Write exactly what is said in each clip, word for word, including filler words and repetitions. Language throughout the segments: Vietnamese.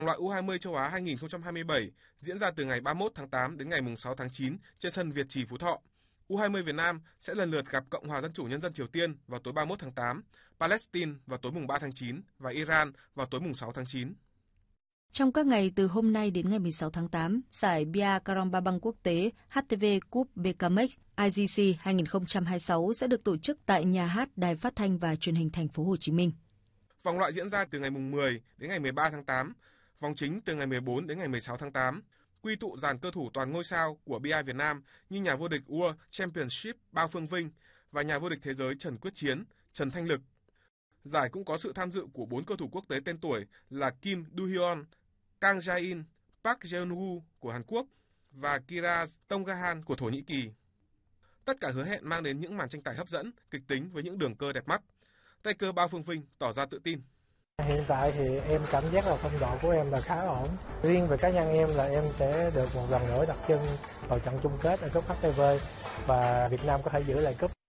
Loại U hai mươi châu Á hai không hai bảy diễn ra từ ngày ba mươi mốt tháng tám đến ngày sáu tháng chín trên sân Việt Trì Phú Thọ. U hai mươi Việt Nam sẽ lần lượt gặp Cộng hòa Dân chủ Nhân dân Triều Tiên vào tối ba mươi mốt tháng tám, Palestine vào tối mùng ba tháng chín và Iran vào tối mùng sáu tháng chín. Trong các ngày từ hôm nay đến ngày mười sáu tháng tám, giải Bia Karambabang quốc tế hát tê vê Cup bê ca em ích i giê xê hai không hai sáu sẽ được tổ chức tại nhà hát Đài Phát thanh và Truyền hình Thành phố Hồ Chí Minh. Vòng loại diễn ra từ ngày mùng mười đến ngày mười ba tháng tám, vòng chính từ ngày mười bốn đến ngày mười sáu tháng tám. Quy tụ dàn cơ thủ toàn ngôi sao của bê i Việt Nam như nhà vô địch World Championship Bao Phương Vinh và nhà vô địch thế giới Trần Quyết Chiến, Trần Thanh Lực. Giải cũng có sự tham dự của bốn cơ thủ quốc tế tên tuổi là Kim Do-hyun, Kang Jae-in, Park Jeon-woo của Hàn Quốc và Kiraz Tonggahan của Thổ Nhĩ Kỳ. Tất cả hứa hẹn mang đến những màn tranh tài hấp dẫn, kịch tính với những đường cơ đẹp mắt. Tay cơ Bao Phương Vinh tỏ ra tự tin. Hiện tại thì em cảm giác là phong độ của em là khá ổn. Riêng về cá nhân em là em sẽ được một lần nữa đặt chân vào trận chung kết ở cúp hát tê vê và Việt Nam có thể giữ lại cúp.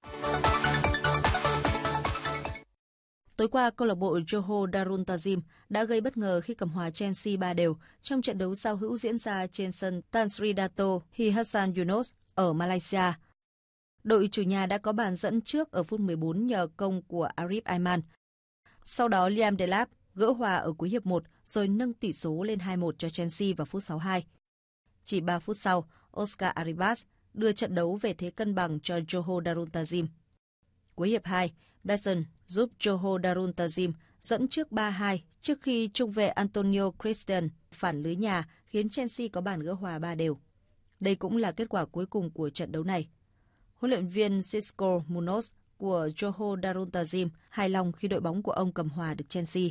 Tối qua, câu lạc bộ Johor Darul Ta'zim đã gây bất ngờ khi cầm hòa Chelsea ba đều trong trận đấu giao hữu diễn ra trên sân Tan Sri Dato Hi Hassan Yunos ở Malaysia. Đội chủ nhà đã có bàn dẫn trước ở phút mười bốn nhờ công của Arif Aiman. Sau đó Liam Delap gỡ hòa ở cuối hiệp một rồi nâng tỷ số lên hai một cho Chelsea vào phút sáu mươi hai. Chỉ ba phút sau, Oscar Arribas đưa trận đấu về thế cân bằng cho Johor Darul Ta'zim. Cuối hiệp hai, Besson giúp Johor Darul Ta'zim dẫn trước ba hai trước khi trung vệ Antonio Christian phản lưới nhà khiến Chelsea có bàn gỡ hòa ba đều. Đây cũng là kết quả cuối cùng của trận đấu này. Huấn luyện viên Xisco Munoz của Johor Darul Ta'zim hài lòng khi đội bóng của ông cầm hòa được Chelsea.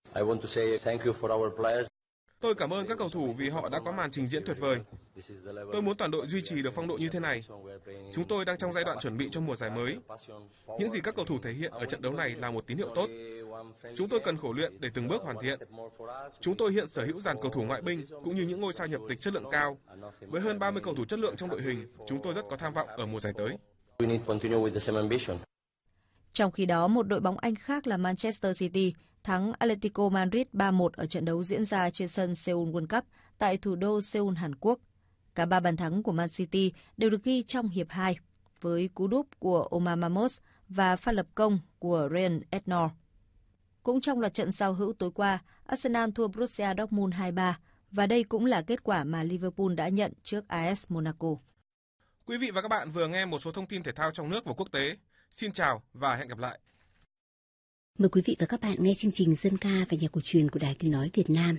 Tôi cảm ơn các cầu thủ vì họ đã có màn trình diễn tuyệt vời. Tôi muốn toàn đội duy trì được phong độ như thế này. Chúng tôi đang trong giai đoạn chuẩn bị cho mùa giải mới. Những gì các cầu thủ thể hiện ở trận đấu này là một tín hiệu tốt. Chúng tôi cần khổ luyện để từng bước hoàn thiện. Chúng tôi hiện sở hữu dàn cầu thủ ngoại binh cũng như những ngôi sao nhập tịch chất lượng cao. Với hơn ba mươi cầu thủ chất lượng trong đội hình, chúng tôi rất có tham vọng ở mùa giải tới. Trong khi đó, một đội bóng Anh khác là Manchester City thắng Atletico Madrid ba một ở trận đấu diễn ra trên sân Seoul World Cup tại thủ đô Seoul, Hàn Quốc. Cả ba bàn thắng của Man City đều được ghi trong hiệp hai với cú đúp của Omar Mamos và pha lập công của Ryan Ednor. Cũng trong loạt trận giao hữu tối qua, Arsenal thua Borussia Dortmund hai ba và đây cũng là kết quả mà Liverpool đã nhận trước a ét Monaco. Quý vị và các bạn vừa nghe một số thông tin thể thao trong nước và quốc tế. Xin chào và hẹn gặp lại. Mời quý vị và các bạn nghe chương trình Dân ca và nhạc cổ truyền của Đài Tiếng nói Việt Nam.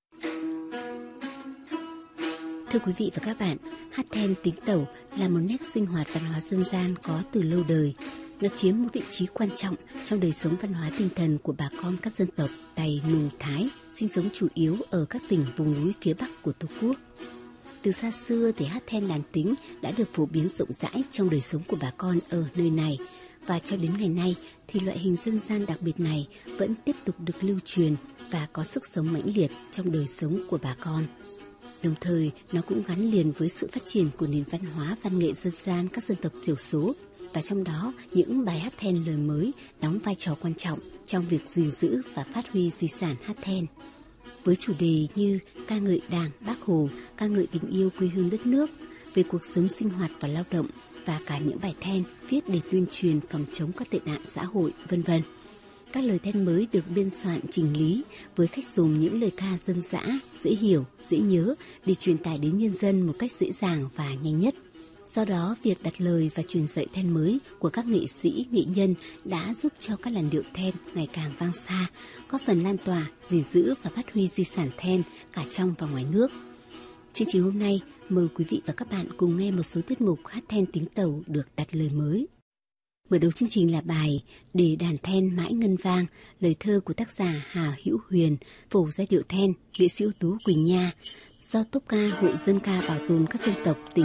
Thưa quý vị và các bạn, hát then tính tẩu là một nét sinh hoạt văn hóa dân gian có từ lâu đời. Nó chiếm một vị trí quan trọng trong đời sống văn hóa tinh thần của bà con các dân tộc Tày, Nùng, Thái, sinh sống chủ yếu ở các tỉnh vùng núi phía Bắc của Tổ quốc. Từ xa xưa thì hát then đàn tính đã được phổ biến rộng rãi trong đời sống của bà con ở nơi này. Và cho đến ngày nay thì loại hình dân gian đặc biệt này vẫn tiếp tục được lưu truyền và có sức sống mãnh liệt trong đời sống của bà con. Đồng thời, nó cũng gắn liền với sự phát triển của nền văn hóa văn nghệ dân gian các dân tộc thiểu số. Và trong đó, những bài hát then lời mới đóng vai trò quan trọng trong việc gìn giữ và phát huy di sản hát then. Với chủ đề như ca ngợi Đảng, Bác Hồ, ca ngợi tình yêu quê hương đất nước, về cuộc sống sinh hoạt và lao động, và cả những bài then viết để tuyên truyền phòng chống các tệ nạn xã hội, vân vân. Các lời then mới được biên soạn chỉnh lý với cách dùng những lời ca dân dã, dễ hiểu, dễ nhớ để truyền tải đến nhân dân một cách dễ dàng và nhanh nhất. Do đó, việc đặt lời và truyền dạy then mới của các nghệ sĩ, nghệ nhân đã giúp cho các làn điệu then ngày càng vang xa, góp phần lan tỏa, gìn giữ và phát huy di sản then cả trong và ngoài nước. Chương trình hôm nay, mời quý vị và các bạn cùng nghe một số tiết mục hát then tính tẩu được đặt lời mới. Mở đầu chương trình là bài Để đàn then mãi ngân vang, lời thơ của tác giả Hà Hữu Huyền, phổ giai điệu then, nghệ sĩ ưu tú Quỳnh Nha, do tốp ca Hội Dân ca Bảo tồn các dân tộc tỉnh